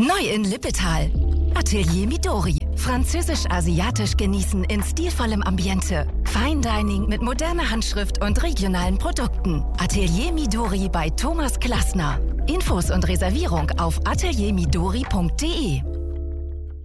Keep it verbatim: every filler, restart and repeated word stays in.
Neu in Lippetal. Atelier Midori. Französisch-asiatisch genießen in stilvollem Ambiente. Fine Dining mit moderner Handschrift und regionalen Produkten. Atelier Midori bei Thomas Klassner. Infos und Reservierung auf atelier midori punkt de.